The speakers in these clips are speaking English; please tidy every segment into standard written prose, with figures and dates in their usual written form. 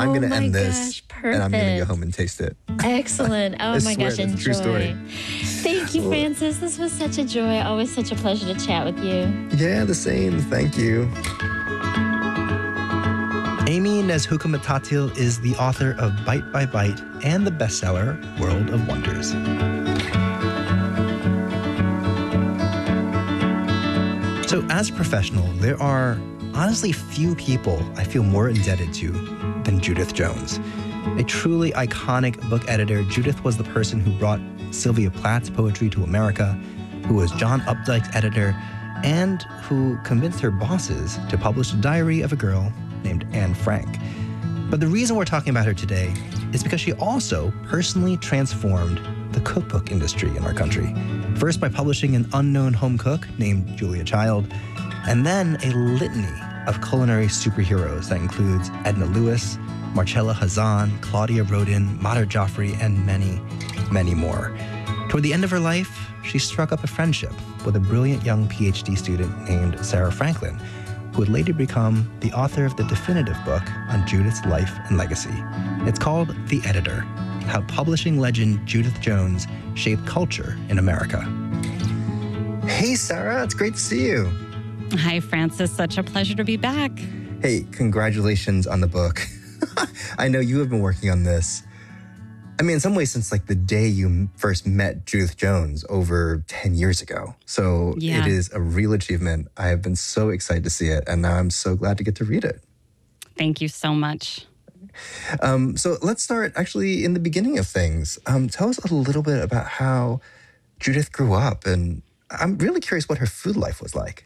I'm going to my end gosh, this perfect. and I'm going to go home and taste it. Excellent. Oh I my swear, gosh, that's a enjoy. true story. Thank you, Francis. This was such a joy. Always such a pleasure to chat with you. Yeah, the same. Thank you. Amy Nezhukumatatil is the author of Bite by Bite and the bestseller World of Wonders. So as a professional, there are honestly few people I feel more indebted to than Judith Jones. A truly iconic book editor, Judith was the person who brought Sylvia Plath's poetry to America, who was John Updike's editor, and who convinced her bosses to publish a diary of a girl named Anne Frank. But the reason we're talking about her today is because she also personally transformed the cookbook industry in our country. First by publishing an unknown home cook named Julia Child, and then a litany of culinary superheroes that includes Edna Lewis, Marcella Hazan, Claudia Rodin, Mater Joffrey, and many, many more. Toward the end of her life, she struck up a friendship with a brilliant young PhD student named Sarah Franklin, who would later become the author of the definitive book on Judith's life and legacy. It's called The Editor: How Publishing Legend Judith Jones Shaped Culture in America. Hey, Sarah, it's great to see you. Hi, Francis. Such a pleasure to be back. Hey, congratulations on the book. I know you have been working on this, I mean, in some ways, since like the day you first met Judith Jones over 10 years ago. So It is a real achievement. I have been so excited to see it, and now I'm so glad to get to read it. Thank you so much. So let's start actually in the beginning of things. Tell us a little bit about how Judith grew up, and I'm really curious what her food life was like.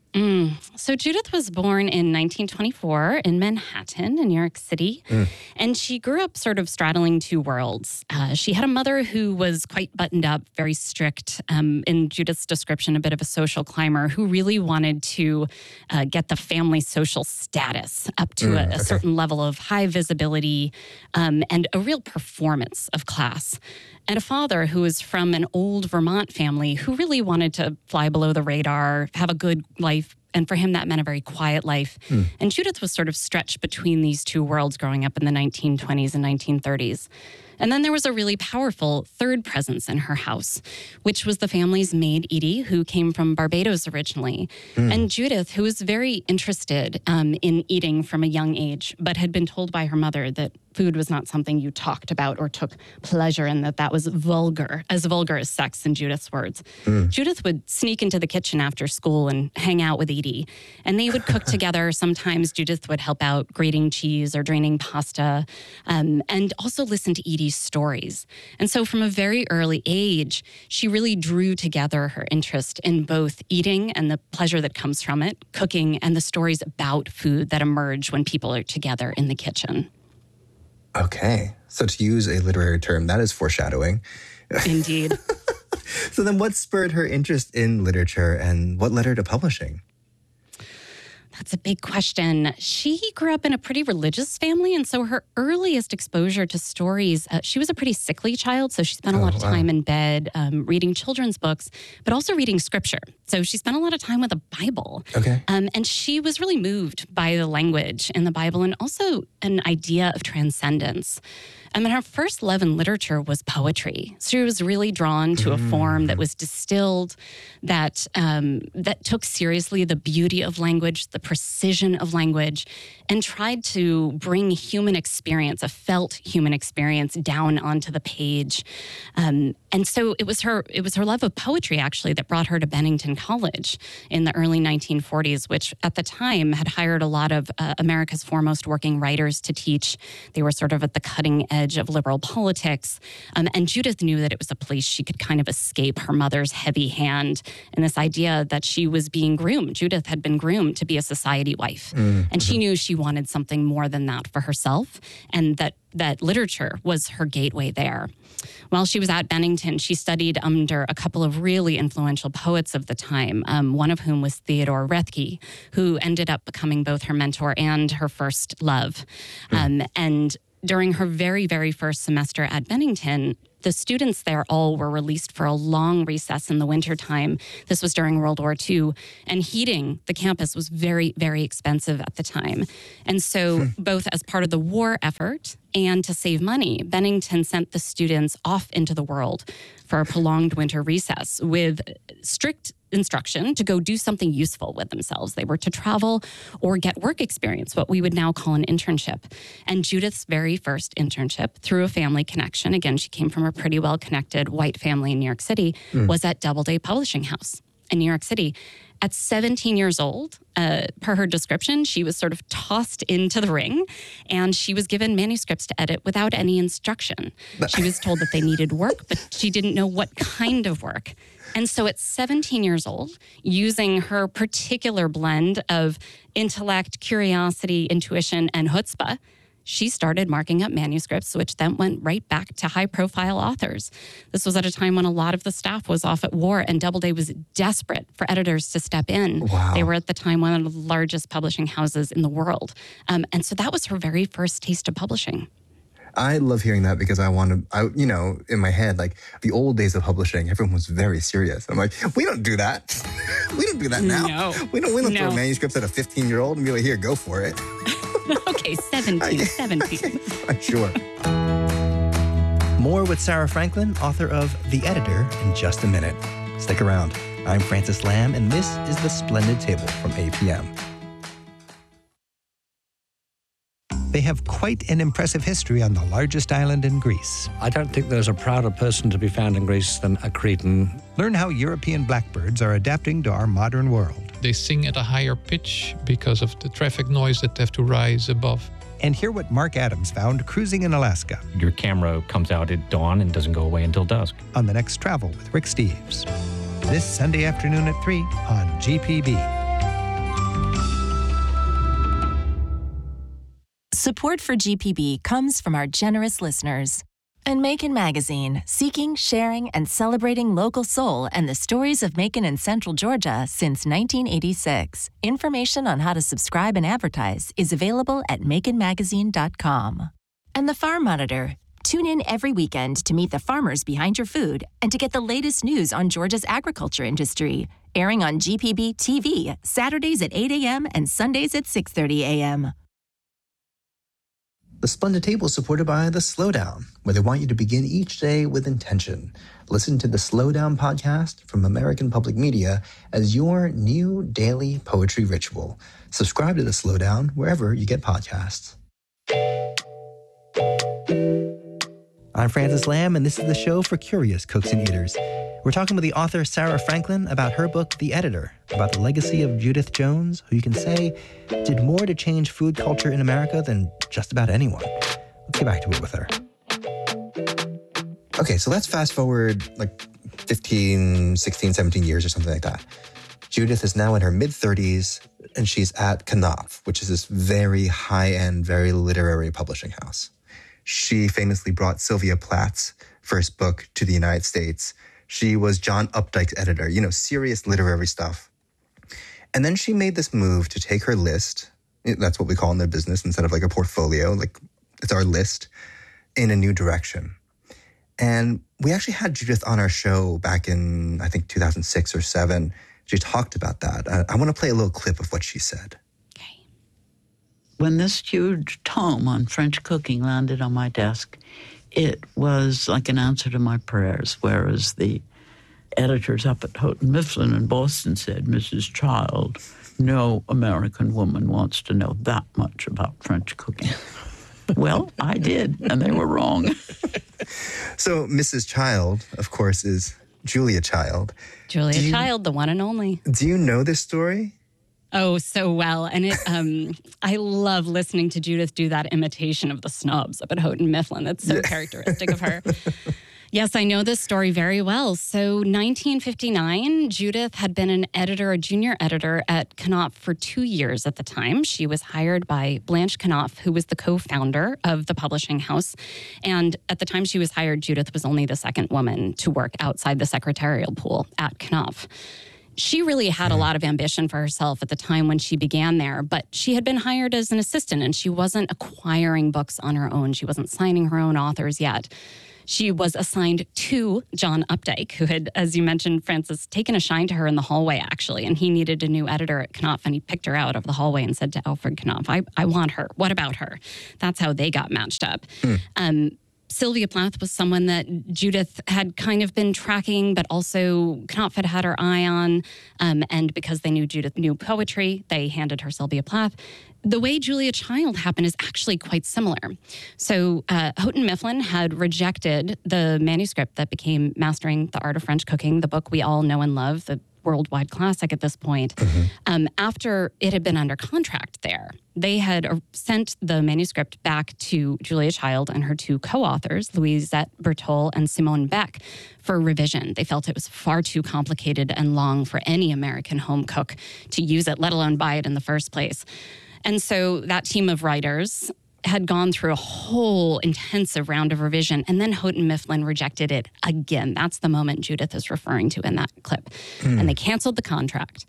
So Judith was born in 1924 in Manhattan, in New York City, and she grew up sort of straddling two worlds. She had a mother who was quite buttoned up, very strict, in Judith's description, a bit of a social climber, who really wanted to get the family social status up to a certain level of high visibility and a real performance of class. And a father who was from an old Vermont family who really wanted to fly below the radar, have a good life. And for him, that meant a very quiet life. And Judith was sort of stretched between these two worlds growing up in the 1920s and 1930s. And then there was a really powerful third presence in her house, which was the family's maid, Edie, who came from Barbados originally. And Judith, who was very interested in eating from a young age, but had been told by her mother that food was not something you talked about or took pleasure in, that was vulgar as sex, in Judith's words. Judith would sneak into the kitchen after school and hang out with Edie, and they would cook together. Sometimes Judith would help out grating cheese or draining pasta, and also listen to Edie's stories. And so from a very early age, she really drew together her interest in both eating and the pleasure that comes from it, cooking, and the stories about food that emerge when people are together in the kitchen. Okay. So to use a literary term, that is foreshadowing. Indeed. So then what spurred her interest in literature and what led her to publishing? That's a big question. She grew up in a pretty religious family, and so her earliest exposure to stories, she was a pretty sickly child, so she spent a lot of time in bed reading children's books, but also reading scripture. So she spent a lot of time with the Bible. Okay. And she was really moved by the language in the Bible and also an idea of transcendence. I mean, her first love in literature was poetry. So she was really drawn to a form that was distilled, that took seriously the beauty of language, the precision of language, and tried to bring human experience, a felt human experience, down onto the page. And so it was her love of poetry, actually, that brought her to Bennington College in the early 1940s, which at the time had hired a lot of America's foremost working writers to teach. They were sort of at the cutting edge of liberal politics. And Judith knew that it was a place she could kind of escape her mother's heavy hand and this idea that she was being groomed. Judith had been groomed to be a society wife. And she knew she wanted something more than that for herself, and that literature was her gateway there. While she was at Bennington, she studied under a couple of really influential poets of the time, one of whom was Theodore Roethke, who ended up becoming both her mentor and her first love. And during her very, very first semester at Bennington, The students there all were released for a long recess in the wintertime. This was during World War II, and heating the campus was very, very expensive at the time. And so both as part of the war effort and to save money, Bennington sent the students off into the world for a prolonged winter recess with strict instruction to go do something useful with themselves. They were to travel or get work experience, what we would now call an internship. And Judith's very first internship, through a family connection, again, she came from a pretty well-connected white family in New York City, was at Doubleday Publishing House in New York City. At 17 years old, per her description, she was sort of tossed into the ring, and she was given manuscripts to edit without any instruction. She was told that they needed work, but she didn't know what kind of work. And so at 17 years old, using her particular blend of intellect, curiosity, intuition, and chutzpah, she started marking up manuscripts, which then went right back to high-profile authors. This was at a time when a lot of the staff was off at war, and Doubleday was desperate for editors to step in. Wow. They were at the time one of the largest publishing houses in the world. And so that was her very first taste of publishing. I love hearing that because in my head, like the old days of publishing, everyone was very serious. I'm like, we don't do that. We don't do that now. No. We don't throw manuscripts at a 15-year-old and be like, here, go for it. Okay, 17. Sure. More with Sarah Franklin, author of The Editor, in just a minute. Stick around. I'm Francis Lamb, and this is The Splendid Table from APM. They have quite an impressive history on the largest island in Greece. I don't think there's a prouder person to be found in Greece than a Cretan. Learn how European blackbirds are adapting to our modern world. They sing at a higher pitch because of the traffic noise that they have to rise above. And hear what Mark Adams found cruising in Alaska Your camera comes out at dawn and doesn't go away until dusk. on The Next Travel with Rick Steves. This Sunday afternoon at 3 on GPB. Support for GPB comes from our generous listeners. And Macon Magazine, seeking, sharing, and celebrating local soul and the stories of Macon and Central Georgia since 1986. Information on how to subscribe and advertise is available at maconmagazine.com. And the Farm Monitor. Tune in every weekend to meet the farmers behind your food and to get the latest news on Georgia's agriculture industry. Airing on GPB TV, Saturdays at 8 a.m. and Sundays at 6:30 a.m. The Splendid Table is supported by The Slowdown, where they want you to begin each day with intention. Listen to the Slowdown podcast from American Public Media as your new daily poetry ritual. Subscribe to The Slowdown wherever you get podcasts. I'm Francis Lamb, and this is the show for curious cooks and eaters. We're talking with the author Sarah Franklin about her book, The Editor, about the legacy of Judith Jones, who you can say did more to change food culture in America than just about anyone. Let's get back to it with her. Okay, so let's fast forward like 15, 16, 17 years or something like that. Judith is now in her mid-30s, and she's at Knopf, which is this very high-end, very literary publishing house. She famously brought Sylvia Plath's first book to the United States. She was John Updike's editor, serious literary stuff. And then she made this move to take her list, that's what we call in their business, instead of like a portfolio, like it's our list, in a new direction. And we actually had Judith on our show back in, I think, 2006 or 7. She talked about that. I want to play a little clip of what she said. Okay. When this huge tome on French cooking landed on my desk, it was like an answer to my prayers, whereas the editors up at Houghton Mifflin in Boston said, Mrs. Child, no American woman wants to know that much about French cooking. Well, I did, and they were wrong. So Mrs. Child, of course, is Julia Child. Julia Child, the one and only. Do you know this story? Oh, so well. And I love listening to Judith do that imitation of the snobs up at Houghton Mifflin. That's so characteristic of her. Yes, I know this story very well. So 1959, Judith had been an editor, a junior editor at Knopf for 2 years at the time. She was hired by Blanche Knopf, who was the co-founder of the publishing house. And at the time she was hired, Judith was only the second woman to work outside the secretarial pool at Knopf. She really had a lot of ambition for herself at the time when she began there, but she had been hired as an assistant and she wasn't acquiring books on her own. She wasn't signing her own authors yet. She was assigned to John Updike, who had, as you mentioned, Frances, taken a shine to her in the hallway, actually. And he needed a new editor at Knopf, and he picked her out of the hallway and said to Alfred Knopf, I want her. What about her? That's how they got matched up. Sylvia Plath was someone that Judith had kind of been tracking, but also Knopf had had her eye on. And because they knew Judith knew poetry, they handed her Sylvia Plath. The way Julia Child happened is actually quite similar. So Houghton Mifflin had rejected the manuscript that became Mastering the Art of French Cooking, the book we all know and love, the worldwide classic at this point. After it had been under contract there, they had sent the manuscript back to Julia Child and her two co-authors, Louisette Berthold and Simone Beck, for revision. They felt it was far too complicated and long for any American home cook to use it, let alone buy it in the first place. And so that team of writers had gone through a whole intensive round of revision, and then Houghton Mifflin rejected it again. That's the moment Judith is referring to in that clip. And they canceled the contract.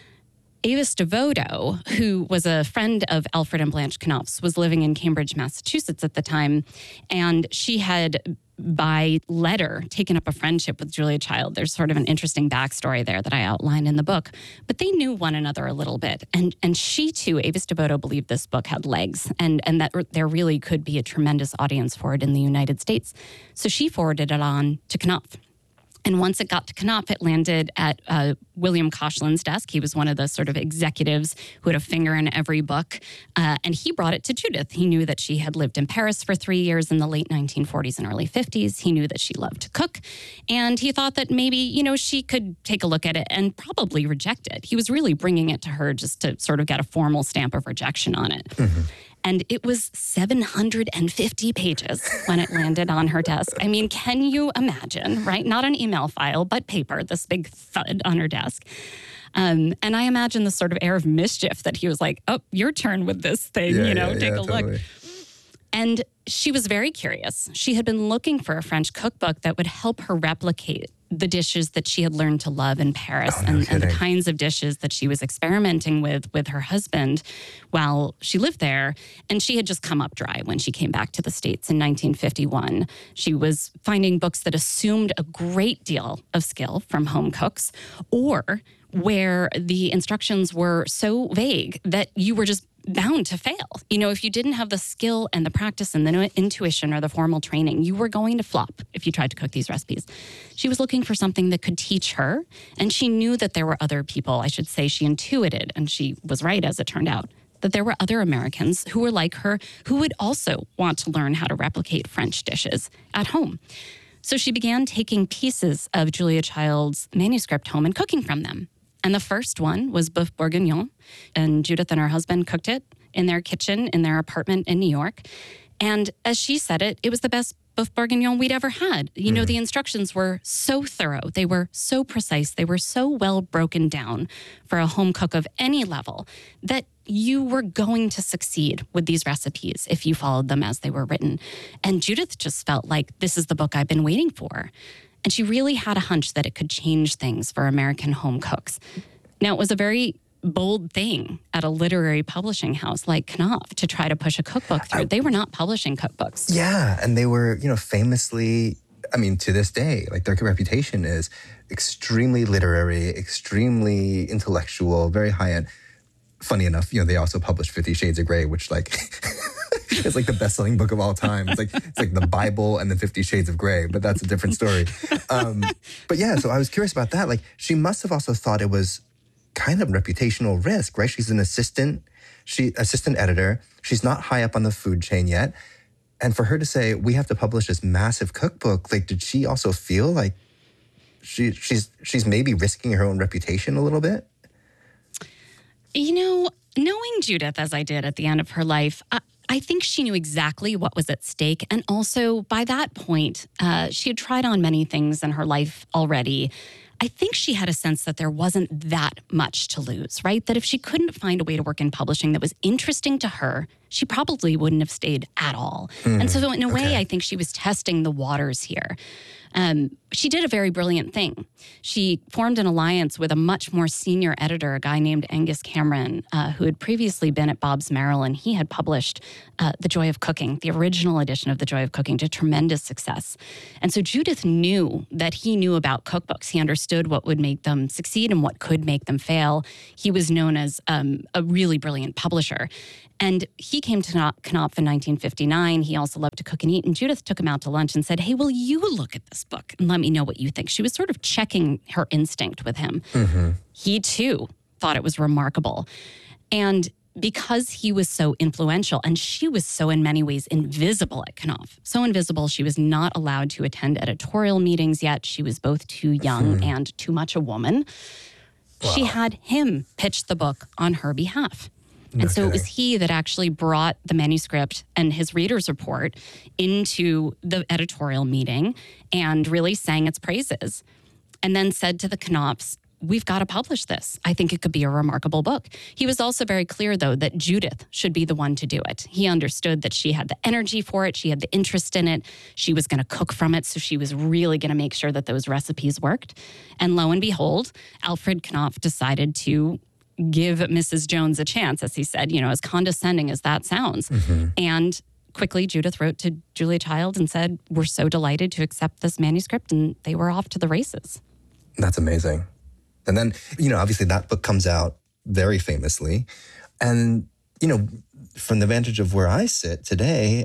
Avis Devoto, who was a friend of Alfred and Blanche Knopf's, was living in Cambridge, Massachusetts at the time, and she had by letter taken up a friendship with Julia Child. There's sort of an interesting backstory there that I outline in the book. But they knew one another a little bit. And she too, Avis Devoto, believed this book had legs and that there really could be a tremendous audience for it in the United States. So she forwarded it on to Knopf. And once it got to Knopf, it landed at William Koshland's desk. He was one of the sort of executives who had a finger in every book. And he brought it to Judith. He knew that she had lived in Paris for 3 years in the late 1940s and early 50s. He knew that she loved to cook. And he thought that maybe, she could take a look at it and probably reject it. He was really bringing it to her just to sort of get a formal stamp of rejection on it. And it was 750 pages when it landed on her desk. I mean, can you imagine, right? Not an email file, but paper, this big thud on her desk. And I imagine the sort of air of mischief that he was like, oh, your turn with this thing, take a look. And she was very curious. She had been looking for a French cookbook that would help her replicate the dishes that she had learned to love in Paris and the kinds of dishes that she was experimenting with her husband while she lived there. And she had just come up dry when she came back to the States in 1951. She was finding books that assumed a great deal of skill from home cooks, or where the instructions were so vague that you were just bound to fail. If you didn't have the skill and the practice and the intuition or the formal training, you were going to flop if you tried to cook these recipes. She was looking for something that could teach her, and she knew that there were other people. I should say she intuited, and she was right as it turned out, that there were other Americans who were like her who would also want to learn how to replicate French dishes at home. So she began taking pieces of Julia Child's manuscript home and cooking from them. And the first one was Boeuf Bourguignon, and Judith and her husband cooked it in their kitchen in their apartment in New York. And as she said it was the best Boeuf Bourguignon we'd ever had. The instructions were so thorough. They were so precise. They were so well broken down for a home cook of any level that you were going to succeed with these recipes if you followed them as they were written. And Judith just felt like, this is the book I've been waiting for. And she really had a hunch that it could change things for American home cooks. Now, it was a very bold thing at a literary publishing house like Knopf to try to push a cookbook through. They were not publishing cookbooks. Yeah, and they were, famously, to this day, their reputation is extremely literary, extremely intellectual, very high-end. Funny enough, they also published 50 Shades of Grey, which it's the best-selling book of all time. It's like the Bible and the 50 Shades of Grey, but that's a different story. But yeah, so I was curious about that. She must have also thought it was kind of reputational risk, right? She's an assistant editor. She's not high up on the food chain yet. And for her to say, we have to publish this massive cookbook, did she also feel like she's maybe risking her own reputation a little bit? Knowing Judith as I did at the end of her life, I think she knew exactly what was at stake. And also, by that point, she had tried on many things in her life already. I think she had a sense that there wasn't that much to lose, right? That if she couldn't find a way to work in publishing that was interesting to her, she probably wouldn't have stayed at all. And so in a way, I think she was testing the waters here. She did a very brilliant thing. She formed an alliance with a much more senior editor, a guy named Angus Cameron, who had previously been at Bobbs Merrill, and he had published The Joy of Cooking, the original edition of The Joy of Cooking, to tremendous success. And so Judith knew that he knew about cookbooks. He understood what would make them succeed and what could make them fail. He was known as a really brilliant publisher. And he came to Knopf in 1959. He also loved to cook and eat. And Judith took him out to lunch and said, "Hey, will you look at this book and let me know what you think?" She was sort of checking her instinct with him. Mm-hmm. He, too, thought it was remarkable. And because he was so influential and she was so in many ways invisible at Knopf, so invisible she was not allowed to attend editorial meetings yet. She was both too young and too much a woman. Wow. She had him pitch the book on her behalf. And so it was he that actually brought the manuscript and his reader's report into the editorial meeting and really sang its praises, and then said to the Knopfs, "We've got to publish this. I think it could be a remarkable book." He was also very clear, though, that Judith should be the one to do it. He understood that she had the energy for it. She had the interest in it. She was going to cook from it. So she was really going to make sure that those recipes worked. And lo and behold, Alfred Knopf decided to give Mrs. Jones a chance, as he said, as condescending as that sounds. Mm-hmm. And quickly, Judith wrote to Julia Child and said, "We're so delighted to accept this manuscript." And they were off to the races. That's amazing. And then, obviously that book comes out very famously. And, from the vantage of where I sit today,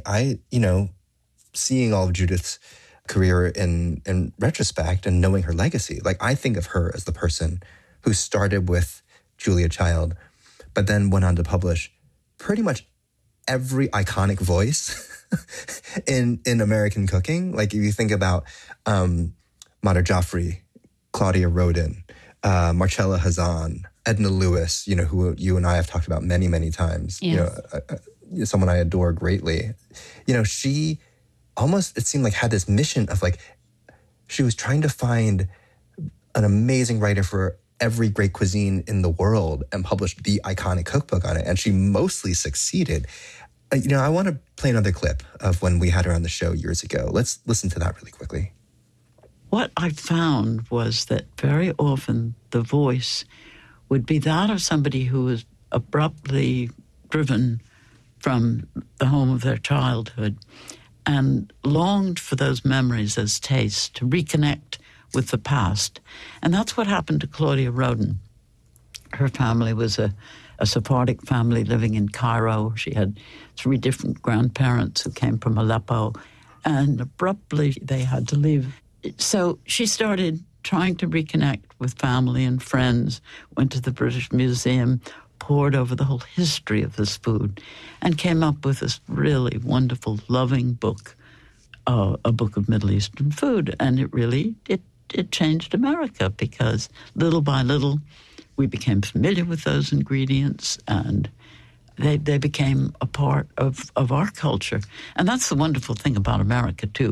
seeing all of Judith's career in retrospect and knowing her legacy, I think of her as the person who started with Julia Child, but then went on to publish pretty much every iconic voice in American cooking. If you think about Madhur Jaffrey, Claudia Roden, Marcella Hazan, Edna Lewis, who you and I have talked about many, many times. Yes. Someone I adore greatly. She almost, it seemed like, had this mission of she was trying to find an amazing writer for every great cuisine in the world and published the iconic cookbook on it. And she mostly succeeded. I want to play another clip of when we had her on the show years ago. Let's listen to that really quickly. What I found was that very often the voice would be that of somebody who was abruptly driven from the home of their childhood and longed for those memories as tastes, to reconnect with the past. And that's what happened to Claudia Roden. Her family was a Sephardic family living in Cairo. She had 3 different grandparents who came from Aleppo, and abruptly they had to leave. So she started trying to reconnect with family and friends, went to the British Museum, pored over the whole history of this food, and came up with this really wonderful, loving book, a book of Middle Eastern food. And it changed America, because little by little we became familiar with those ingredients, and they became a part of our culture. And that's the wonderful thing about America, too.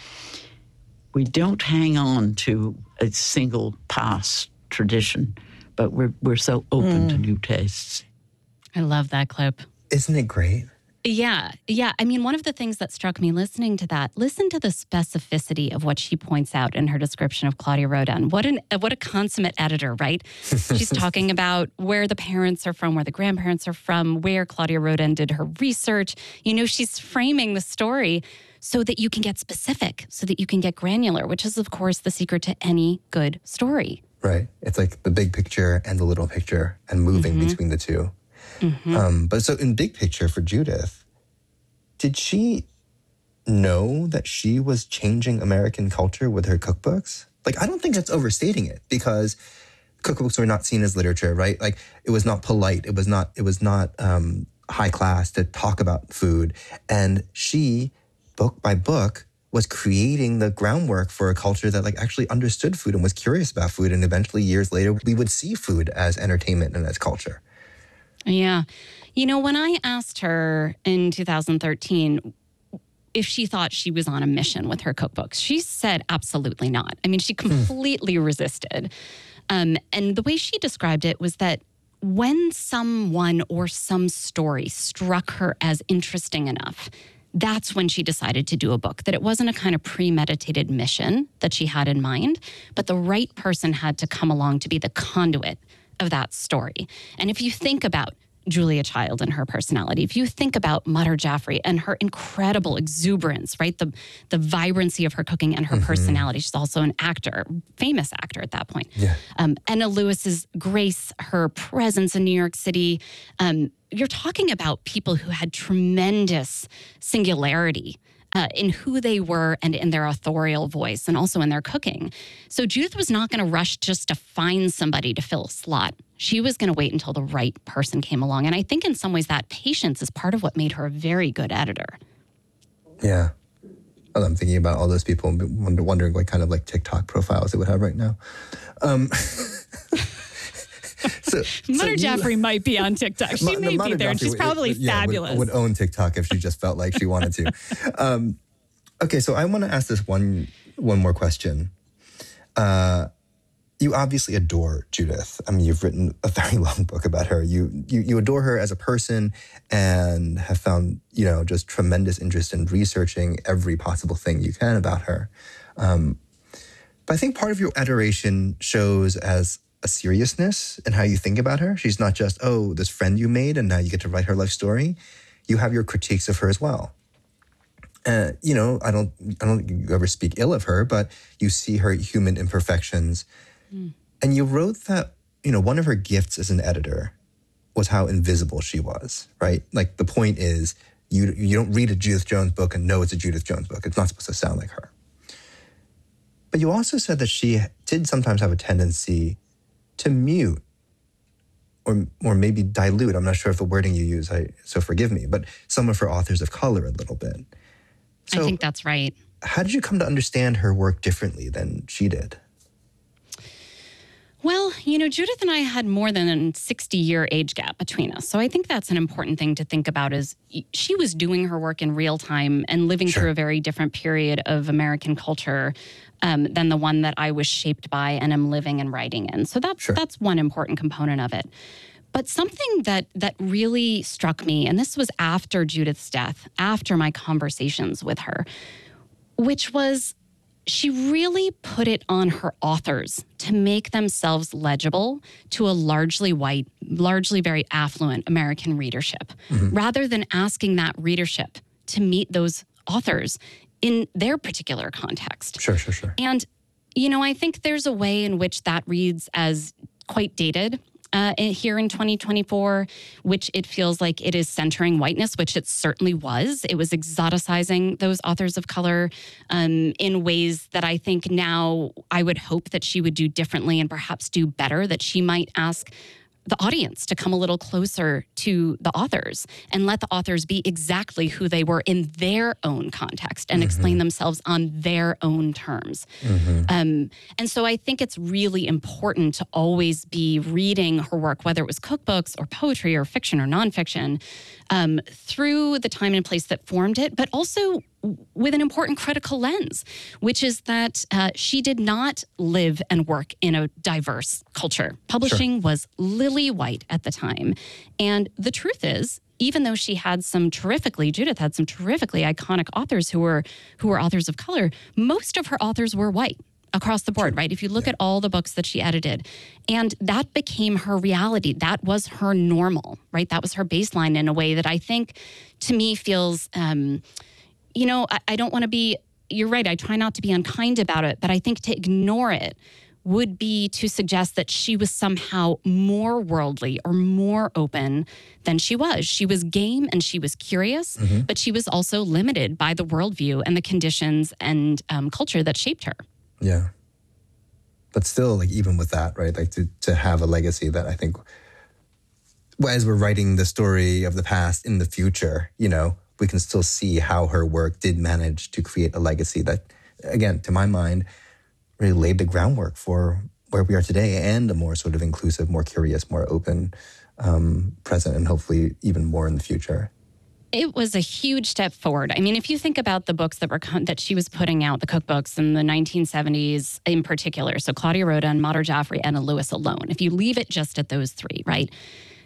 We don't hang on to a single past tradition, but we're so open to new tastes. I love that clip. Isn't it great? Yeah. I mean, one of the things that struck me listening to that, listen to the specificity of what she points out in her description of Claudia Roden. What a consummate editor, right? She's talking about where the parents are from, where the grandparents are from, where Claudia Roden did her research. She's framing the story so that you can get specific, so that you can get granular, which is, of course, the secret to any good story. Right. It's like the big picture and the little picture and moving between the two. Mm-hmm. But so in big picture for Judith, did she know that she was changing American culture with her cookbooks? I don't think that's overstating it, because cookbooks were not seen as literature, right? It was not polite. It was not high class to talk about food. And she, book by book, was creating the groundwork for a culture that actually understood food and was curious about food. And eventually, years later, we would see food as entertainment and as culture. Yeah. When I asked her in 2013 if she thought she was on a mission with her cookbooks, she said absolutely not. I mean, she completely resisted. And the way she described it was that when someone or some story struck her as interesting enough, that's when she decided to do a book, that it wasn't a kind of premeditated mission that she had in mind, but the right person had to come along to be the conduit of that story. And if you think about Julia Child and her personality, if you think about Madhur Jaffrey and her incredible exuberance, right? The vibrancy of her cooking and her personality. She's also an actor, famous actor at that point. Yeah. Enna Lewis's grace, her presence in New York City. You're talking about people who had tremendous singularity in who they were and in their authorial voice and also in their cooking. So Judith was not going to rush just to find somebody to fill a slot. She was going to wait until the right person came along. And I think in some ways that patience is part of what made her a very good editor. Yeah. Well, I'm thinking about all those people and wondering what kind of like TikTok profiles they would have right now. Madhur Jaffrey might be on TikTok. She may be there, and she's probably fabulous. Would own TikTok if she just felt like she wanted to. Okay, so I want to ask this one more question. You obviously adore Judith. I mean, you've written a very long book about her. You adore her as a person and have found, just tremendous interest in researching every possible thing you can about her. But I think part of your adoration shows as a seriousness in how you think about her. She's not just, this friend you made and now you get to write her life story. You have your critiques of her as well. I don't think you ever speak ill of her, but you see her human imperfections. And you wrote that, one of her gifts as an editor was how invisible she was, right? Like the point is you don't read a Judith Jones book and know it's a Judith Jones book. It's not supposed to sound like her. But you also said that she did sometimes have a tendency to mute or maybe dilute, I'm not sure if the wording you use, so forgive me, but some of her authors of color a little bit. So I think that's right. How did you come to understand her work differently than she did? Well, Judith and I had more than a 60-year age gap between us. So I think that's an important thing to think about is she was doing her work in real time and living through a very different period of American culture than the one that I was shaped by and am living and writing in. So that's one important component of it. But something that really struck me, and this was after Judith's death, after my conversations with her, which was she really put it on her authors to make themselves legible to a largely white, largely very affluent American readership, rather than asking that readership to meet those authors in their particular context. Sure. And, I think there's a way in which that reads as quite dated here in 2024, which it feels like it is centering whiteness, which it certainly was. It was exoticizing those authors of color in ways that I think now I would hope that she would do differently and perhaps do better, that she might ask the audience to come a little closer to the authors and let the authors be exactly who they were in their own context and explain themselves on their own terms. And so I think it's really important to always be reading her work, whether it was cookbooks or poetry or fiction or nonfiction, through the time and place that formed it, but also with an important critical lens, which is that she did not live and work in a diverse culture. Publishing was lily white at the time. And the truth is, even though Judith had some terrifically iconic authors who were authors of color, most of her authors were white across the board, right? If you look at all the books that she edited, and that became her reality. That was her normal, right? That was her baseline in a way that I think, to me, feels... I don't want to be, you're right, I try not to be unkind about it, but I think to ignore it would be to suggest that she was somehow more worldly or more open than she was. She was game and she was curious, but she was also limited by the worldview and the conditions and culture that shaped her. Yeah. But still, even with that, right, to have a legacy that I think, as we're writing the story of the past in the future, we can still see how her work did manage to create a legacy that, again, to my mind, really laid the groundwork for where we are today and a more sort of inclusive, more curious, more open present, and hopefully even more in the future. It was a huge step forward. I mean, if you think about the books that she was putting out, the cookbooks in the 1970s in particular, so Claudia Roden, Madhur Jaffrey, and Enna Lewis alone, if you leave it just at those three, right?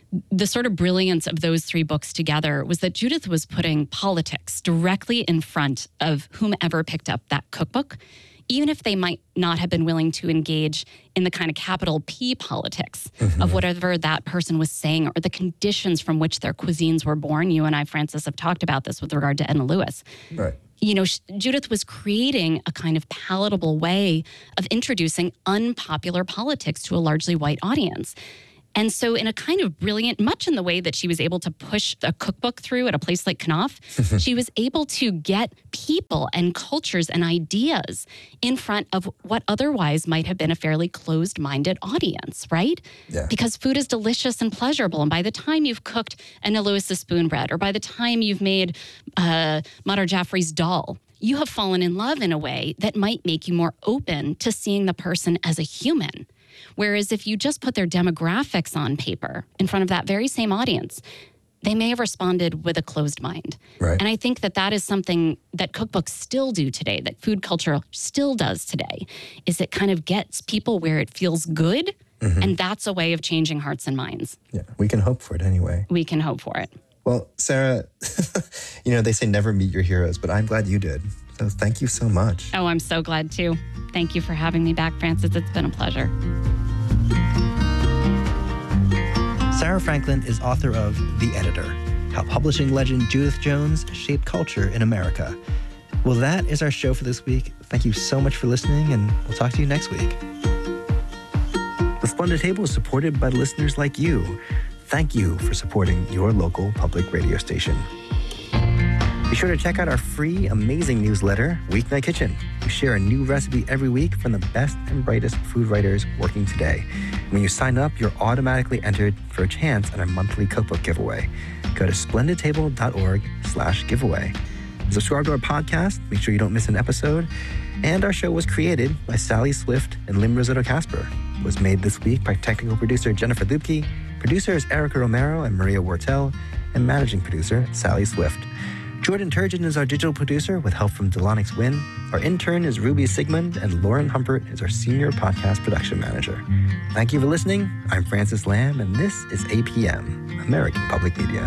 the sort of brilliance of those three books together was that Judith was putting politics directly in front of whomever picked up that cookbook, even if they might not have been willing to engage in the kind of capital P politics of whatever that person was saying or the conditions from which their cuisines were born. You and I, Francis, have talked about this with regard to Edna Lewis. Right. You know, Judith was creating a kind of palatable way of introducing unpopular politics to a largely white audience. And so in a kind of brilliant, much in the way that she was able to push a cookbook through at a place like Knopf, she was able to get people and cultures and ideas in front of what otherwise might have been a fairly closed-minded audience, right? Yeah. Because food is delicious and pleasurable. And by the time you've cooked Edna Lewis's spoon bread, or by the time you've made Madhur Jaffrey's dal, you have fallen in love in a way that might make you more open to seeing the person as a human. Whereas if you just put their demographics on paper in front of that very same audience, they may have responded with a closed mind. Right. And I think that that is something that cookbooks still do today, that food culture still does today, is it kind of gets people where it feels good, and that's a way of changing hearts and minds. Yeah, we can hope for it anyway. We can hope for it. Well, Sarah, you know, they say never meet your heroes, but I'm glad you did. So thank you so much. Oh, I'm so glad too. Thank you for having me back, Francis. It's been a pleasure. Sarah Franklin is author of The Editor, How Publishing Legend Judith Jones Shaped Culture in America. Well, that is our show for this week. Thank you so much for listening, and we'll talk to you next week. The Splendid Table is supported by listeners like you. Thank you for supporting your local public radio station. Be sure to check out our free, amazing newsletter, Weeknight Kitchen. We share a new recipe every week from the best and brightest food writers working today. When you sign up, you're automatically entered for a chance at our monthly cookbook giveaway. Go to splendidtable.org/giveaway. Subscribe to our podcast. Make sure you don't miss an episode. And our show was created by Sally Swift and Lim Risotto Casper. It was made this week by technical producer Jennifer Lubke, producers Erica Romero and Maria Wortel, and managing producer Sally Swift. Jordan Turgeon is our digital producer with help from Delonix Wynn. Our intern is Ruby Sigmund, and Lauren Humpert is our senior podcast production manager. Thank you for listening. I'm Francis Lamb, and this is APM, American Public Media.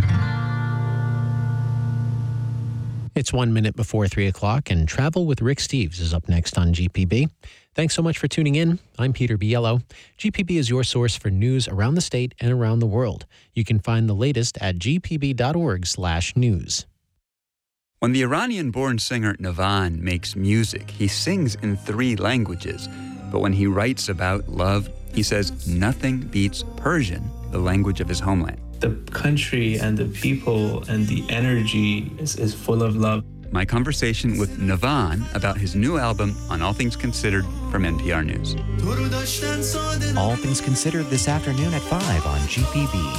It's 1 minute before 3 o'clock, and Travel with Rick Steves is up next on GPB. Thanks so much for tuning in. I'm Peter Biello. GPB is your source for news around the state and around the world. You can find the latest at gpb.org/news. When the Iranian-born singer Navan makes music, he sings in 3 languages. But when he writes about love, he says nothing beats Persian, the language of his homeland. The country and the people and the energy is full of love. My conversation with Navan about his new album, On All Things Considered, from NPR News. All Things Considered this afternoon at 5 on GPB.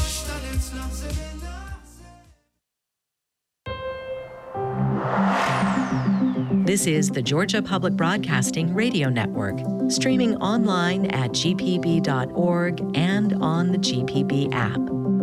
This is the Georgia Public Broadcasting Radio Network, streaming online at gpb.org and on the GPB app.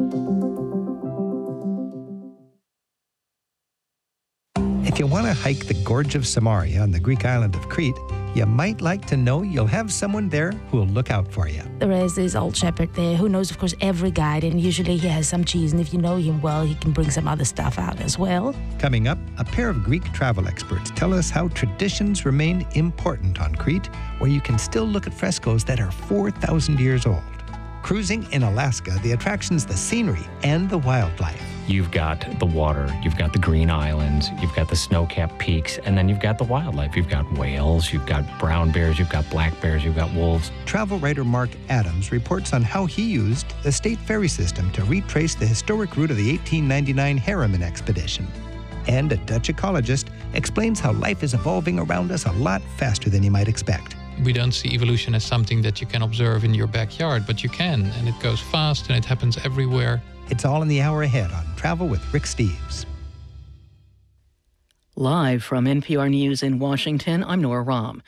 If you want to hike the Gorge of Samaria on the Greek island of Crete, you might like to know you'll have someone there who will look out for you. There is this old shepherd there who knows, of course, every guide, and usually he has some cheese, and if you know him well, he can bring some other stuff out as well. Coming up, a pair of Greek travel experts tell us how traditions remain important on Crete, where you can still look at frescoes that are 4,000 years old. Cruising in Alaska, the attractions, the scenery, and the wildlife. You've got the water, you've got the green islands, you've got the snow-capped peaks, and then you've got the wildlife. You've got whales, you've got brown bears, you've got black bears, you've got wolves. Travel writer Mark Adams reports on how he used the state ferry system to retrace the historic route of the 1899 Harriman expedition. And a Dutch ecologist explains how life is evolving around us a lot faster than you might expect. We don't see evolution as something that you can observe in your backyard, but you can, and it goes fast and it happens everywhere. It's all in the hour ahead on Travel with Rick Steves. Live from NPR News in Washington, I'm Nora Rahm.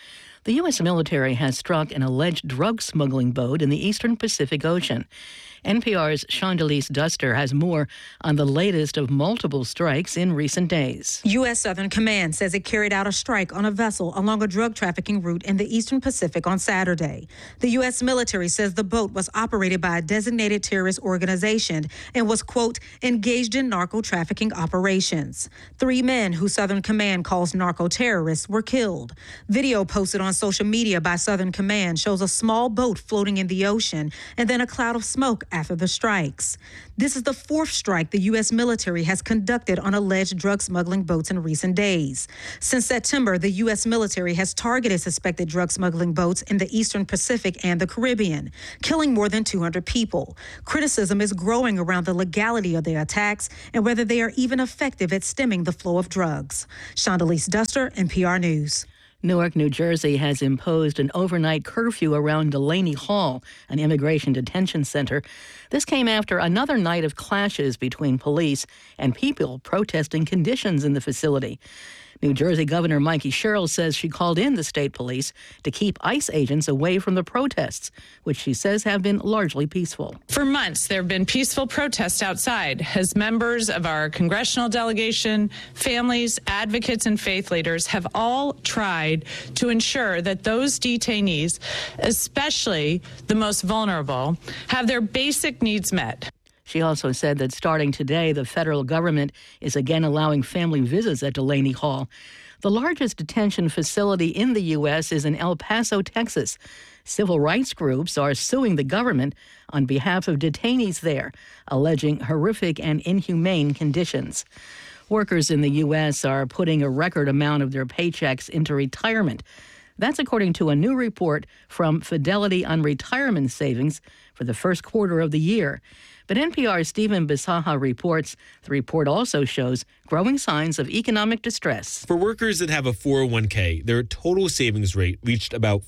The U.S. military has struck an alleged drug smuggling boat in the eastern Pacific Ocean. NPR's Shondelise Duster has more on the latest of multiple strikes in recent days. U.S. Southern Command says it carried out a strike on a vessel along a drug trafficking route in the eastern Pacific on Saturday. The U.S. military says the boat was operated by a designated terrorist organization and was, quote, engaged in narco trafficking operations. 3 men who Southern Command calls narco terrorists were killed. Video posted on social media by Southern Command shows a small boat floating in the ocean and then a cloud of smoke after the strikes. This is the 4th strike the U.S. military has conducted on alleged drug smuggling boats in recent days. Since September, the U.S. military has targeted suspected drug smuggling boats in the eastern Pacific and the Caribbean, killing more than 200 people. Criticism is growing around the legality of their attacks and whether they are even effective at stemming the flow of drugs. Shondelise Duster, NPR News. Newark, New Jersey has imposed an overnight curfew around Delaney Hall, an immigration detention center. This came after another night of clashes between police and people protesting conditions in the facility. New Jersey Governor Mikey Sherrill says she called in the state police to keep ICE agents away from the protests, which she says have been largely peaceful. For months, there have been peaceful protests outside as members of our congressional delegation, families, advocates, and faith leaders have all tried to ensure that those detainees, especially the most vulnerable, have their basic needs met. She also said that starting today, the federal government is again allowing family visits at Delaney Hall. The largest detention facility in the U.S. is in El Paso, Texas. Civil rights groups are suing the government on behalf of detainees there, alleging horrific and inhumane conditions. Workers in the U.S. are putting a record amount of their paychecks into retirement. That's according to a new report from Fidelity on Retirement Savings for the first quarter of the year. But NPR's Stephen Bisaha reports the report also shows growing signs of economic distress. For workers that have a 401k, their total savings rate reached about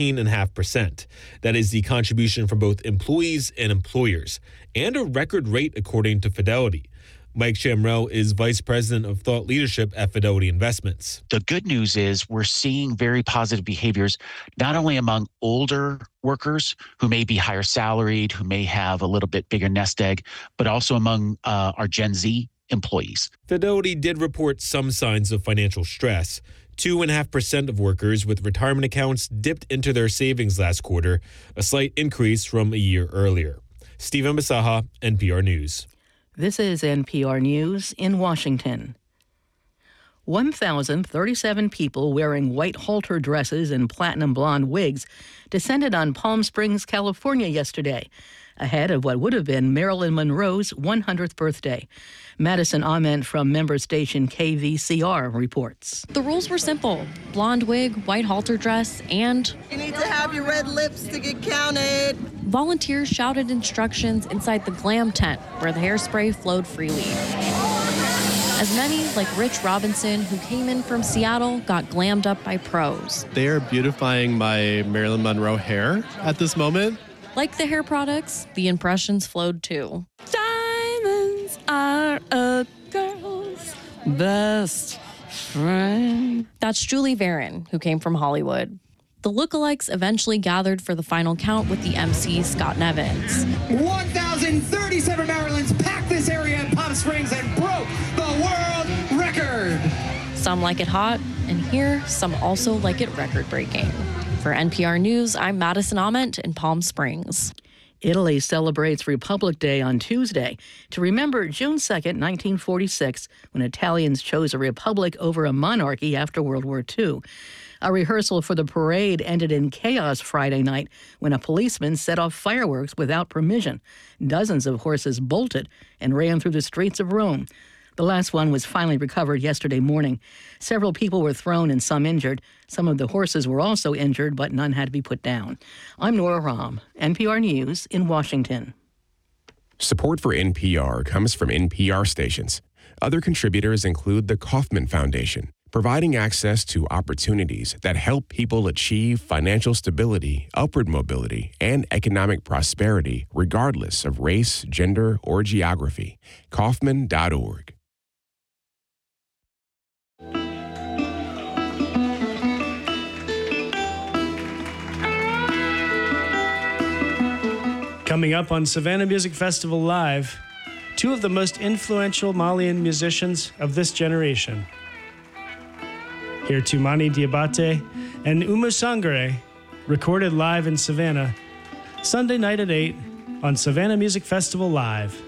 14.5%. That is the contribution from both employees and employers, and a record rate according to Fidelity. Mike Shamrow is Vice President of Thought Leadership at Fidelity Investments. The good news is we're seeing very positive behaviors, not only among older workers who may be higher salaried, who may have a little bit bigger nest egg, but also among our Gen Z employees. Fidelity did report some signs of financial stress. 2.5% of workers with retirement accounts dipped into their savings last quarter, a slight increase from a year earlier. Stephen Bisaha, NPR News. This is NPR News in Washington. 1,037 people wearing white halter dresses and platinum blonde wigs descended on Palm Springs, California yesterday, ahead of what would have been Marilyn Monroe's 100th birthday. Madison Ament from member station KVCR reports. The rules were simple: blonde wig, white halter dress, and you need to have your red lips to get counted. Volunteers shouted instructions inside the glam tent where the hairspray flowed freely. As many, like Rich Robinson, who came in from Seattle, got glammed up by pros. They are beautifying my Marilyn Monroe hair at this moment. Like the hair products, the impressions flowed too. Diamonds are a girl's best friend. That's Julie Varon, who came from Hollywood. The lookalikes eventually gathered for the final count with the MC, Scott Nevins. 1,037 Marilyns packed this area in Palm Springs and broke the world record. Some like it hot, and here, some also like it record-breaking. For NPR News, I'm Madison Ament in Palm Springs. Italy celebrates Republic Day on Tuesday to remember June 2nd, 1946, when Italians chose a republic over a monarchy after World War II. A rehearsal for the parade ended in chaos Friday night when a policeman set off fireworks without permission. Dozens of horses bolted and ran through the streets of Rome. The last one was finally recovered yesterday morning. Several people were thrown and some injured. Some of the horses were also injured, but none had to be put down. I'm Nora Rahm, NPR News in Washington. Support for NPR comes from NPR stations. Other contributors include the Kauffman Foundation, providing access to opportunities that help people achieve financial stability, upward mobility, and economic prosperity regardless of race, gender, or geography. Kauffman.org. Coming up on Savannah Music Festival Live, two of the most influential Malian musicians of this generation. Hear Toumani Diabate and Oumou Sangaré, recorded live in Savannah, Sunday night at 8 on Savannah Music Festival Live.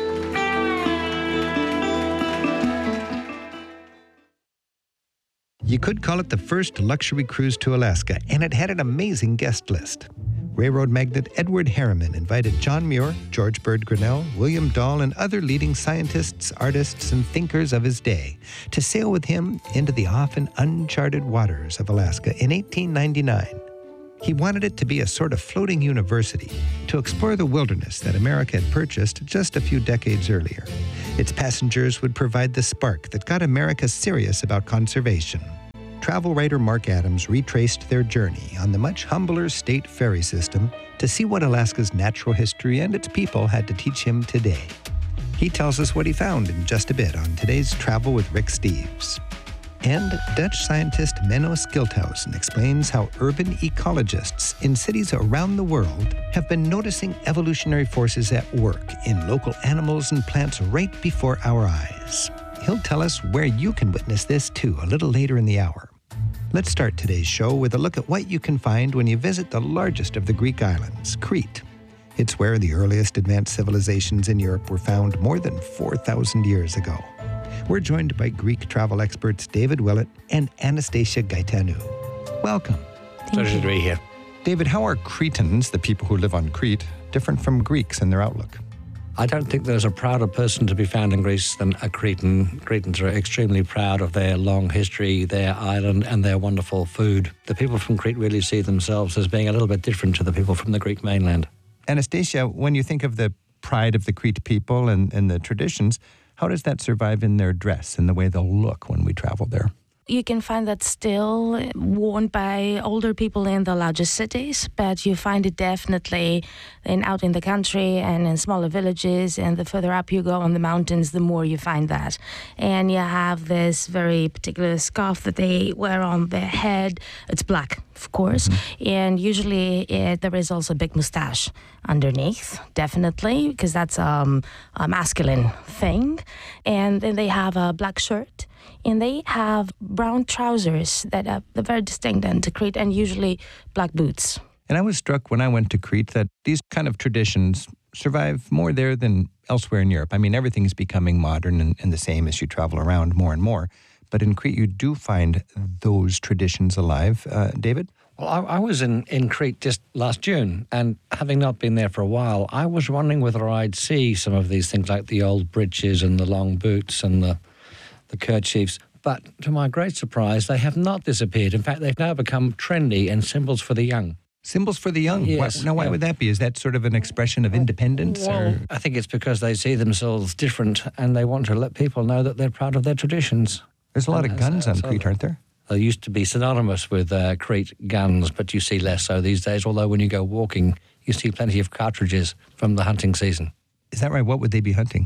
You could call it the first luxury cruise to Alaska, and it had an amazing guest list. Railroad magnate Edward Harriman invited John Muir, George Bird Grinnell, William Dahl, and other leading scientists, artists, and thinkers of his day to sail with him into the often uncharted waters of Alaska in 1899. He wanted it to be a sort of floating university to explore the wilderness that America had purchased just a few decades earlier. Its passengers would provide the spark that got America serious about conservation. Travel writer Mark Adams retraced their journey on the much humbler state ferry system to see what Alaska's natural history and its people had to teach him today. He tells us what he found in just a bit on today's Travel with Rick Steves. And Dutch scientist Menno Schildhausen explains how urban ecologists in cities around the world have been noticing evolutionary forces at work in local animals and plants right before our eyes. He'll tell us where you can witness this too a little later in the hour. Let's start today's show with a look at what you can find when you visit the largest of the Greek islands, Crete. It's where the earliest advanced civilizations in Europe were found more than 4,000 years ago. We're joined by Greek travel experts David Willett and Anastasia Gaetanou. Welcome. Pleasure to be here. David, how are Cretans, the people who live on Crete, different from Greeks in their outlook? I don't think there's a prouder person to be found in Greece than a Cretan. Cretans are extremely proud of their long history, their island, and their wonderful food. The people from Crete really see themselves as being a little bit different to the people from the Greek mainland. Anastasia, when you think of the pride of the Crete people and the traditions, how does that survive in their dress and the way they'll look when we travel there? You can find that still worn by older people in the largest cities, but you find it definitely out in the country and in smaller villages, and the further up you go on the mountains, the more you find that. And you have this very particular scarf that they wear on their head. It's black, of course, and usually there is also a big mustache underneath, definitely, because that's a masculine thing. And then they have a black shirt. And they have brown trousers that are very distinct and Crete, and usually black boots. And I was struck when I went to Crete that these kind of traditions survive more there than elsewhere in Europe. I mean, everything is becoming modern and the same as you travel around more and more. But in Crete, you do find those traditions alive. David? Well, I was in Crete just last June, and having not been there for a while, I was wondering whether I'd see some of these things like the old breeches and the long boots and the kerchiefs, but to my great surprise, they have not disappeared. In fact, they've now become trendy and symbols for the young. Symbols for the young? Yes. Why would that be? Is that sort of an expression of independence? Well, I think it's because they see themselves different and they want to let people know that they're proud of their traditions. There's a lot of guns on Crete, aren't there? They used to be synonymous with Crete guns, but you see less so these days, although when you go walking, you see plenty of cartridges from the hunting season. Is that right? What would they be hunting?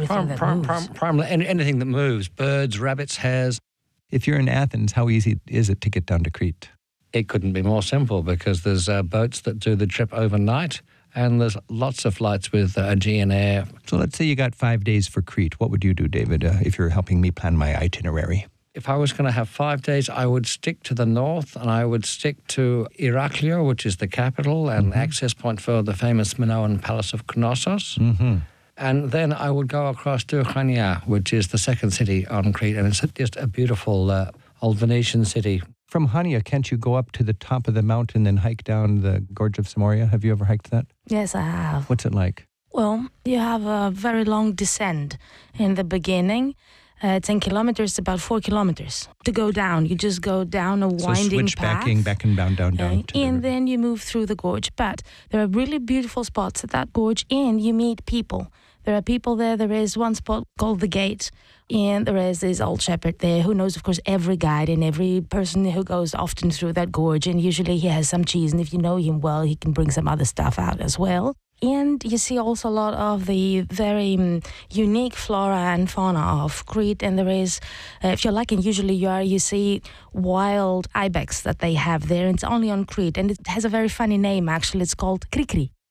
Primarily anything that moves, birds, rabbits, hares. If you're in Athens, how easy is it to get down to Crete? It couldn't be more simple because there's boats that do the trip overnight and there's lots of flights with Aegean Air. So let's say you got 5 days for Crete. What would you do, David, if you're helping me plan my itinerary? If I was going to have 5 days, I would stick to the north and I would stick to Iraklio, which is the capital and access point for the famous Minoan Palace of Knossos. And then I would go across to Chania, which is the second city on Crete, and it's just a beautiful old Venetian city. From Chania, can't you go up to the top of the mountain and hike down the Gorge of Samoria? Have you ever hiked that? Yes, I have. What's it like? Well, you have a very long descent in the beginning. 10 kilometers, about 4 kilometers. To go down, you just go down a winding path. So back and down. And then you move through the gorge. But there are really beautiful spots at that gorge, and you meet people. There are people there. There is one spot called The Gate, and there is this old shepherd there who knows, of course, every guide and every person who goes often through that gorge. And usually he has some cheese, and if you know him well, he can bring some other stuff out as well. And you see also a lot of the very unique flora and fauna of Crete. And there is, if you're lucky, usually you see wild ibex that they have there. It's only on Crete. And it has a very funny name, actually. It's called Krikri.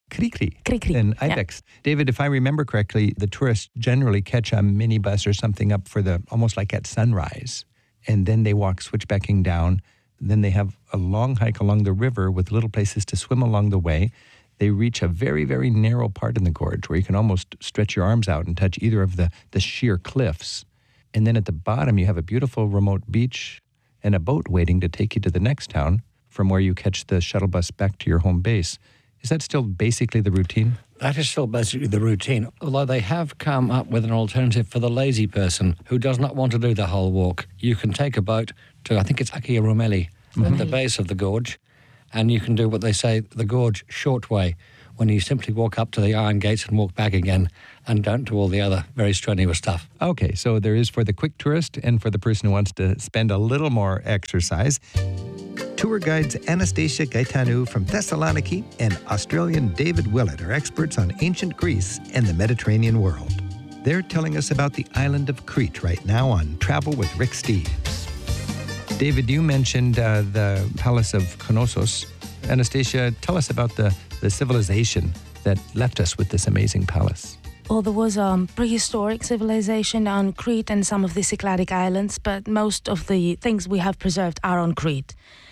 Krikri and Ibex. Yeah. David, if I remember correctly, the tourists generally catch a minibus or something up for almost like at sunrise. And then they walk switchbacking down. Then they have a long hike along the river with little places to swim along the way. They reach a very, very narrow part in the gorge where you can almost stretch your arms out and touch either of the sheer cliffs. And then at the bottom, you have a beautiful remote beach and a boat waiting to take you to the next town from where you catch the shuttle bus back to your home base. Is that still basically the routine? That is still basically the routine, although they have come up with an alternative for the lazy person who does not want to do the whole walk. You can take a boat to, I think it's Akia Rumeli, at the base of the gorge, and you can do what they say, the gorge short way, when you simply walk up to the iron gates and walk back again and don't do all the other very strenuous stuff. Okay, so there is for the quick tourist and for the person who wants to spend a little more exercise. Tour guides Anastasia Gaetanou from Thessaloniki and Australian David Willett are experts on ancient Greece and the Mediterranean world. They're telling us about the island of Crete right now on Travel with Rick Steves. David, you mentioned the Palace of Knossos. Anastasia, tell us about the civilization that left us with this amazing palace. Well, there was a prehistoric civilization on Crete and some of the Cycladic islands, but most of the things we have preserved are on Crete.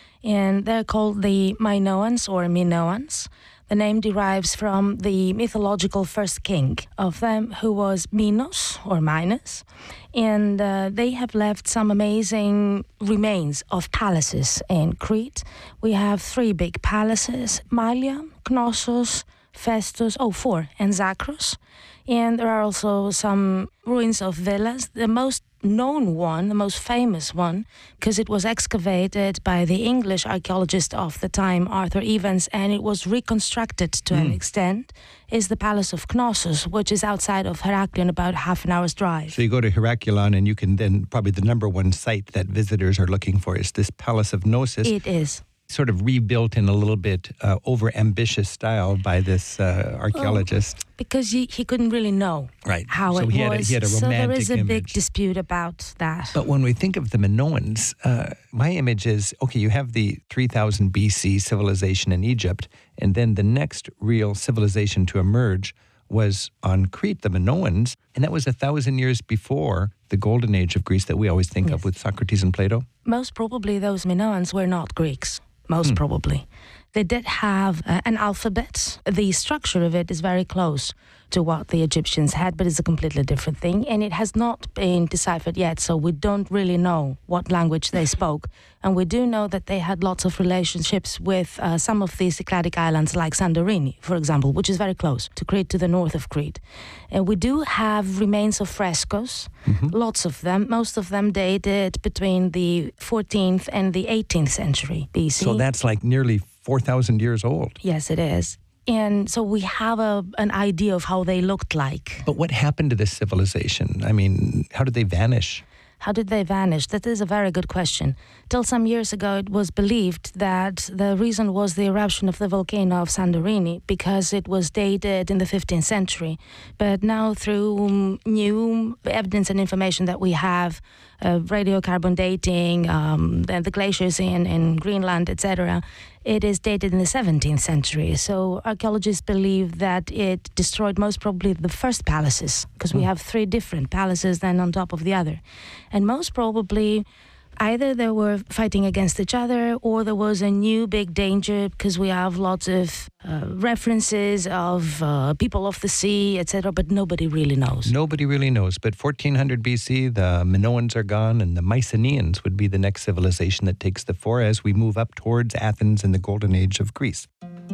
And they're called the Minoans or Minoans. The name derives from the mythological first king of them, who was Minos or Minos. And they have left some amazing remains of palaces in Crete. We have 3 big palaces: Malia, Knossos, Festus, 4, and Zakros. And there are also some ruins of villas. The most known one, the most famous one, because it was excavated by the English archaeologist of the time, Arthur Evans, and it was reconstructed to an extent, is the Palace of Knossos, which is outside of Heraklion, about half an hour's drive. So you go to Heraklion and you can then, probably the number one site that visitors are looking for is this Palace of Knossos. It is. Sort of rebuilt in a little bit over-ambitious style by this archaeologist. Because he couldn't really know how so it he was. He had a romantic so there is a image. big dispute about that. But when we think of the Minoans, my image is, okay, you have the 3000 BC civilization in Egypt, and then the next real civilization to emerge was on Crete, the Minoans, and that was 1,000 years before the golden age of Greece that we always think of with Socrates and Plato. Most probably those Minoans were not Greeks. Most probably. They did have an alphabet. The structure of it is very close to what the Egyptians had, but it's a completely different thing. And it has not been deciphered yet, so we don't really know what language they spoke. And we do know that they had lots of relationships with some of the Cycladic islands, like Santorini, for example, which is very close to Crete, to the north of Crete. And we do have remains of frescoes, lots of them. Most of them dated between the 14th and the 18th century BC. So that's like nearly 4,000 years old. Yes, it is. And so we have an idea of how they looked like. But what happened to this civilization? I mean, how did they vanish? How did they vanish? That is a very good question. Till some years ago, it was believed that the reason was the eruption of the volcano of Santorini, because it was dated in the 15th century. But now, through new evidence and information that we have, radiocarbon dating, the glaciers in Greenland, etc., it is dated in the 17th century. So archaeologists believe that it destroyed most probably the first palaces, because we have 3 different palaces then on top of the other. And most probably either they were fighting against each other, or there was a new big danger, because we have lots of references of people of the sea, etc., but nobody really knows. Nobody really knows. But 1400 BC, the Minoans are gone, and the Mycenaeans would be the next civilization that takes the fore as we move up towards Athens in the golden age of Greece.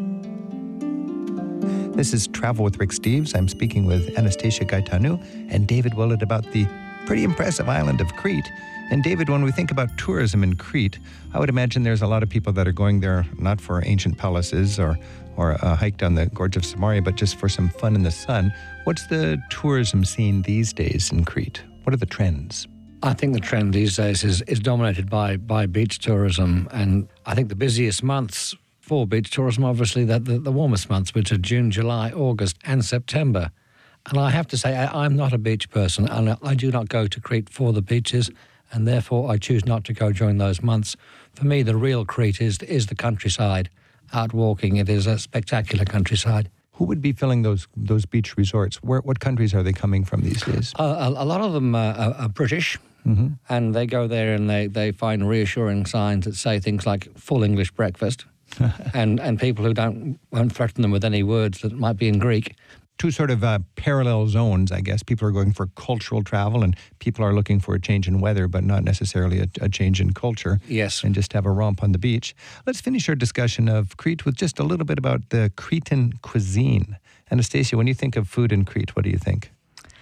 This is Travel with Rick Steves. I'm speaking with Anastasia Gaetanou and David Willett about the pretty impressive island of Crete. And David, when we think about tourism in Crete, I would imagine there's a lot of people that are going there not for ancient palaces or a hike down the Gorge of Samaria, but just for some fun in the sun. What's the tourism scene these days in Crete? What are the trends? I think the trend these days is dominated by beach tourism. And I think the busiest months for beach tourism, obviously, the warmest months, which are June, July, August, and September. And I have to say, I'm not a beach person, and I do not go to Crete for the beaches, and therefore I choose not to go during those months. For me, the real Crete is the countryside, out walking. It is a spectacular countryside. Who would be filling those beach resorts? What countries are they coming from these days? A lot of them are British, and they go there and they find reassuring signs that say things like full English breakfast, and people who won't threaten them with any words that might be in Greek. Two sort of parallel zones, I guess. People are going for cultural travel, and people are looking for a change in weather, but not necessarily a change in culture. Yes. And just have a romp on the beach. Let's finish our discussion of Crete with just a little bit about the Cretan cuisine. Anastasia, when you think of food in Crete, what do you think?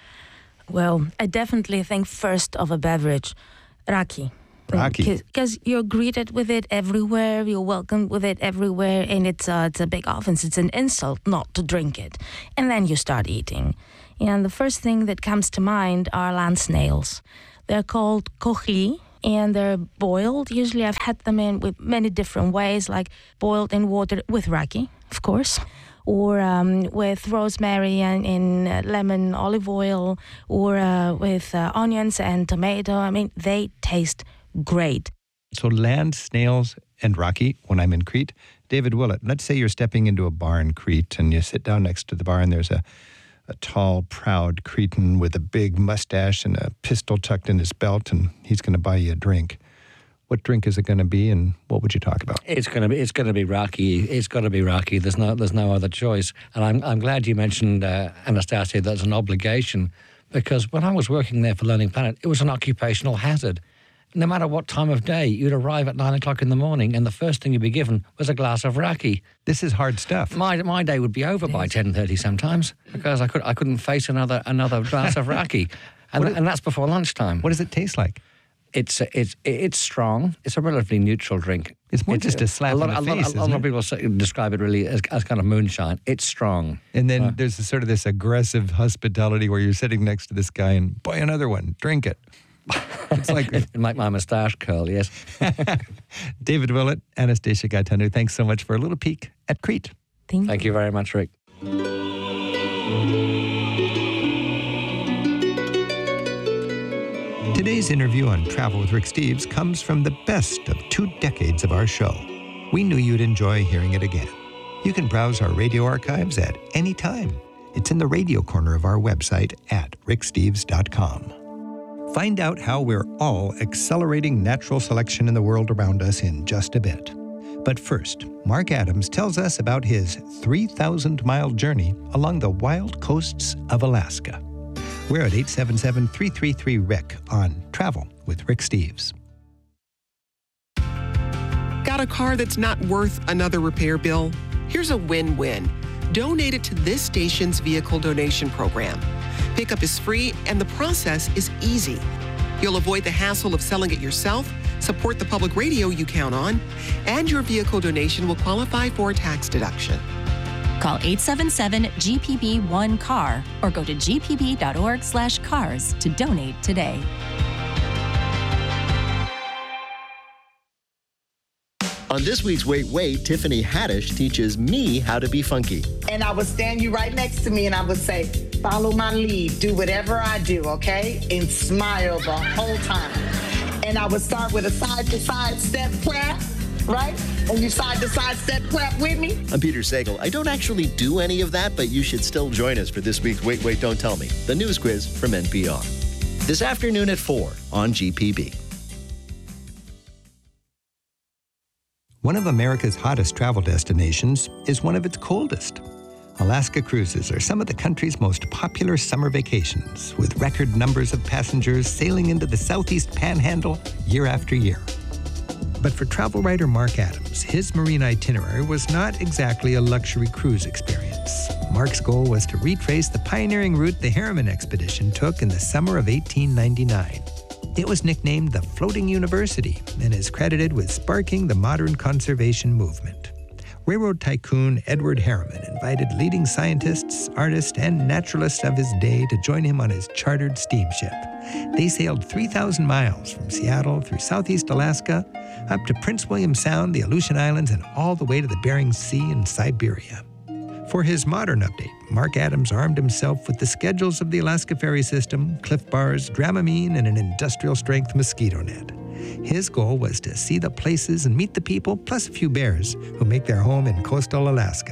Well, I definitely think first of a beverage, raki. Because you're greeted with it everywhere, you're welcomed with it everywhere, and it's a big offense. It's an insult not to drink it. And then you start eating. And the first thing that comes to mind are land snails. They're called kohli, and they're boiled. Usually I've had them in with many different ways, like boiled in water with raki, of course, or with rosemary and lemon, olive oil, or with onions and tomato. I mean, they taste great. So land snails and raki when I'm in Crete. David Willett, let's say you're stepping into a bar in Crete and you sit down next to the bar and there's a tall, proud Cretan with a big mustache and a pistol tucked in his belt, and he's going to buy you a drink. What drink is it going to be, and what would you talk about? It's going to be raki. It's got to be raki. There's no other choice. And I'm glad you mentioned Anastasia. That's an obligation, because when I was working there for Learning Planet, it was an occupational hazard. No matter what time of day, you'd arrive at 9 o'clock in the morning, and the first thing you'd be given was a glass of raki. This is hard stuff. My day would be over by 10:30 sometimes, because I couldn't face another glass of raki, and that's before lunchtime. What does it taste like? It's strong. It's a relatively neutral drink. It's more just a slap in the face. A lot of people describe it really as kind of moonshine. It's strong. And then there's sort of this aggressive hospitality where you're sitting next to this guy and, boy, another one, drink it. It's like it make my moustache curl, yes. David Willett, Anastasia Gaetanu, thanks so much for a little peek at Crete. Thank you very much, Rick. Today's interview on Travel with Rick Steves comes from the best of 2 decades of our show. We knew you'd enjoy hearing it again. You can browse our radio archives at any time. It's in the radio corner of our website at ricksteves.com. Find out how we're all accelerating natural selection in the world around us in just a bit. But first, Mark Adams tells us about his 3,000-mile journey along the wild coasts of Alaska. We're at 877-333-RICK on Travel with Rick Steves. Got a car that's not worth another repair bill? Here's a win-win. Donate it to this station's vehicle donation program. Pickup is free and the process is easy. You'll avoid the hassle of selling it yourself, support the public radio you count on, and your vehicle donation will qualify for a tax deduction. Call 877-GPB-1-CAR or go to gpb.org/cars to donate today. On this week's Wait, Wait, Tiffany Haddish teaches me how to be funky. And I would stand you right next to me and I would say, follow my lead, do whatever I do, okay? And smile the whole time. And I would start with a side-to-side step clap, right? And you side-to-side step clap with me. I'm Peter Sagal. I don't actually do any of that, but you should still join us for this week's Wait, Wait, Don't Tell Me, the news quiz from NPR. This afternoon at 4 on GPB. One of America's hottest travel destinations is one of its coldest. Alaska cruises are some of the country's most popular summer vacations, with record numbers of passengers sailing into the Southeast Panhandle year after year. But for travel writer Mark Adams, his marine itinerary was not exactly a luxury cruise experience. Mark's goal was to retrace the pioneering route the Harriman expedition took in the summer of 1899. It was nicknamed the Floating University and is credited with sparking the modern conservation movement. Railroad tycoon Edward Harriman invited leading scientists, artists, and naturalists of his day to join him on his chartered steamship. They sailed 3,000 miles from Seattle through southeast Alaska, up to Prince William Sound, the Aleutian Islands, and all the way to the Bering Sea and Siberia. For his modern update, Mark Adams armed himself with the schedules of the Alaska Ferry System, Cliff Bars, Dramamine, and an industrial-strength mosquito net. His goal was to see the places and meet the people, plus a few bears, who make their home in coastal Alaska.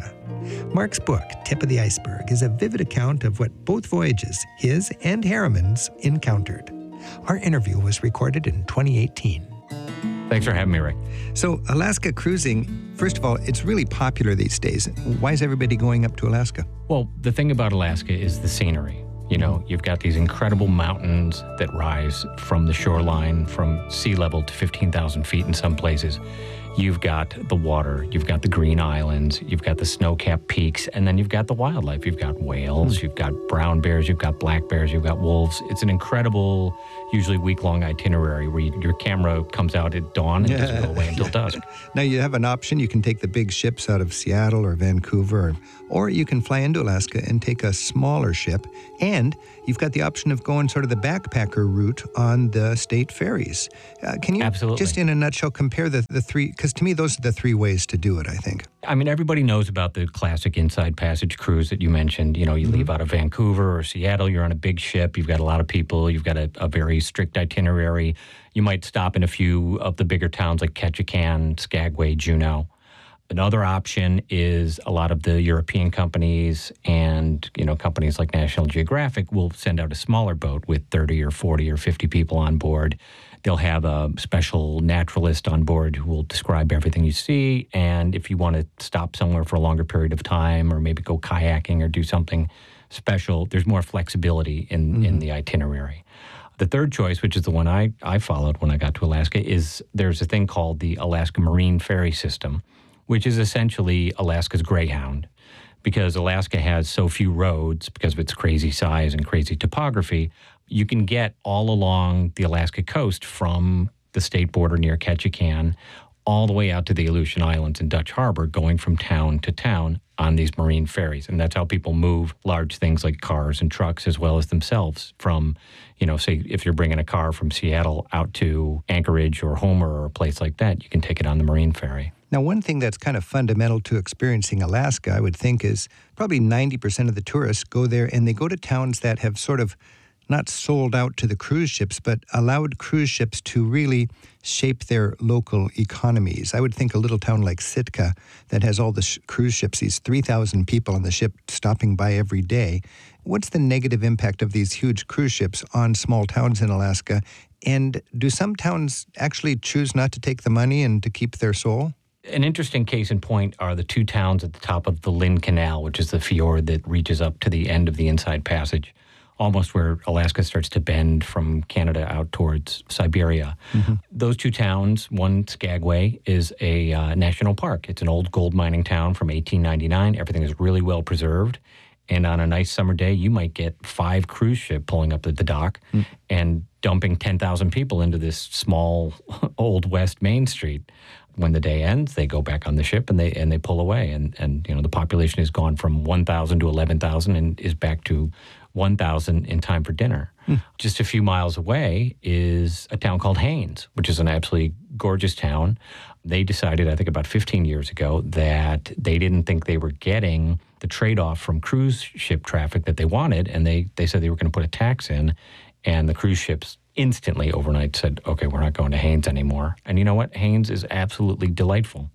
Mark's book, Tip of the Iceberg, is a vivid account of what both voyages, his and Harriman's, encountered. Our interview was recorded in 2018. Thanks for having me, Rick. So, Alaska cruising, first of all, it's really popular these days. Why is everybody going up to Alaska? Well, the thing about Alaska is the scenery. You know, you've got these incredible mountains that rise from the shoreline from sea level to 15,000 feet in some places. You've got the water, you've got the green islands, you've got the snow-capped peaks, and then you've got the wildlife. You've got whales, you've got brown bears, you've got black bears, you've got wolves. It's an incredible, usually week-long itinerary where your camera comes out at dawn and doesn't go away until dusk. Now, you have an option. You can take the big ships out of Seattle or Vancouver, or you can fly into Alaska and take a smaller ship. And you've got the option of going sort of the backpacker route on the state ferries. Can you just in a nutshell compare the three? Because to me, those are the three ways to do it, I think. I mean, everybody knows about the classic Inside Passage cruise that you mentioned. You know, you leave out of Vancouver or Seattle, you're on a big ship, you've got a lot of people, you've got a very strict itinerary. You might stop in a few of the bigger towns like Ketchikan, Skagway, Juneau. Another option is a lot of the European companies and, you know, companies like National Geographic will send out a smaller boat with 30 or 40 or 50 people on board. They'll have a special naturalist on board who will describe everything you see. And if you want to stop somewhere for a longer period of time or maybe go kayaking or do something special, there's more flexibility in the itinerary. The third choice, which is the one I followed when I got to Alaska, is there's a thing called the Alaska Marine Ferry System, which is essentially Alaska's Greyhound. Because Alaska has so few roads, because of its crazy size and crazy topography, you can get all along the Alaska coast from the state border near Ketchikan all the way out to the Aleutian Islands and Dutch Harbor, going from town to town on these marine ferries. And that's how people move large things like cars and trucks as well as themselves from, you know, say if you're bringing a car from Seattle out to Anchorage or Homer or a place like that, you can take it on the marine ferry. Now, one thing that's kind of fundamental to experiencing Alaska, I would think, is probably 90% of the tourists go there and they go to towns that have sort of not sold out to the cruise ships, but allowed cruise ships to really shape their local economies. I would think a little town like Sitka that has all the cruise ships, these 3,000 people on the ship stopping by every day. What's the negative impact of these huge cruise ships on small towns in Alaska? And do some towns actually choose not to take the money and to keep their soul? An interesting case in point are the two towns at the top of the Lynn Canal, which is the fjord that reaches up to the end of the Inside Passage, almost where Alaska starts to bend from Canada out towards Siberia. Mm-hmm. Those two towns, one Skagway, is a national park. It's an old gold mining town from 1899. Everything is really well preserved. And on a nice summer day, you might get 5 cruise ships pulling up at the dock and dumping 10,000 people into this small old West Main Street. When the day ends, they go back on the ship and they pull away. And you know, the population has gone from 1,000 to 11,000 and is back to 1,000 in time for dinner. Just a few miles away is a town called Haines, which is an absolutely gorgeous town. They decided, I think about 15 years ago, that they didn't think they were getting the trade-off from cruise ship traffic that they wanted, and they said they were going to put a tax in, and the cruise ships instantly overnight said, okay, we're not going to Haines anymore. And you know what? Haines is absolutely delightful.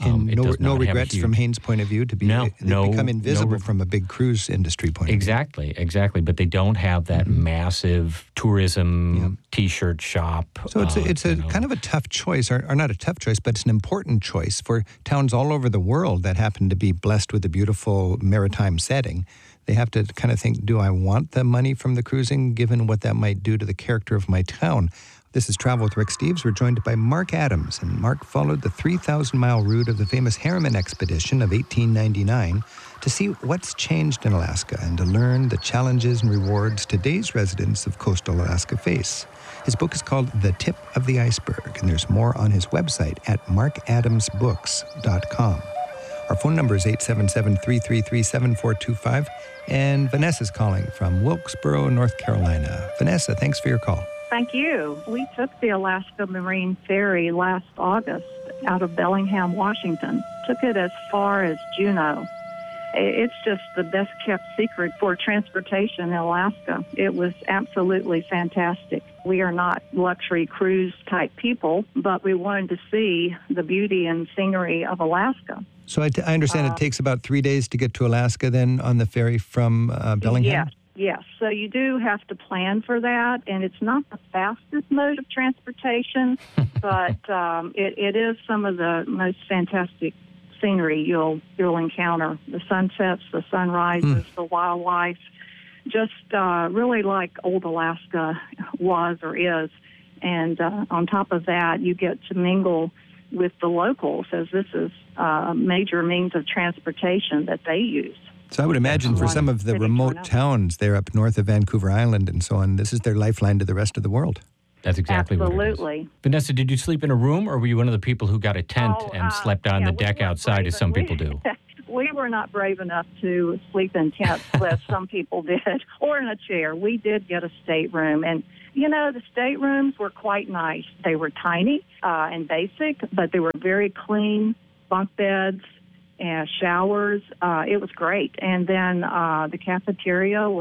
No regrets from Haines' point of view to be become invisible from a big cruise industry point of view. Exactly. But they don't have that massive tourism T-shirt shop. So it's a kind of a tough choice, or not a tough choice, but it's an important choice for towns all over the world that happen to be blessed with a beautiful maritime setting. They have to kind of think, do I want the money from the cruising, given what that might do to the character of my town? This is Travel with Rick Steves. We're joined by Mark Adams, and Mark followed the 3,000-mile route of the famous Harriman expedition of 1899 to see what's changed in Alaska and to learn the challenges and rewards today's residents of coastal Alaska face. His book is called The Tip of the Iceberg, and there's more on his website at markadamsbooks.com. Our phone number is 877-333-7425, and Vanessa's calling from Wilkesboro, North Carolina. Vanessa, thanks for your call. Thank you. We took the Alaska Marine Ferry last August out of Bellingham, Washington. Took it as far as Juneau. It's just the best kept secret for transportation in Alaska. It was absolutely fantastic. We are not luxury cruise type people, but we wanted to see the beauty and scenery of Alaska. So I understand it takes about 3 days to get to Alaska then on the ferry from Bellingham? Yes. So you do have to plan for that, and it's not the fastest mode of transportation, but it is some of the most fantastic scenery you'll encounter. The sunsets, the sunrises, the wildlife, just really like old Alaska was or is. And on top of that, you get to mingle with the locals, as this is a major means of transportation that they use. So I would imagine for some of the remote towns there up north of Vancouver Island and so on, this is their lifeline to the rest of the world. That's exactly what it is. Vanessa, did you sleep in a room, or were you one of the people who got a tent and slept on the deck outside, as some people do? We were not brave enough to sleep in tents, as some people did, or in a chair. We did get a stateroom, and the staterooms were quite nice. They were tiny and basic, but they were very clean, bunk beds and showers. It was great. And then the cafeteria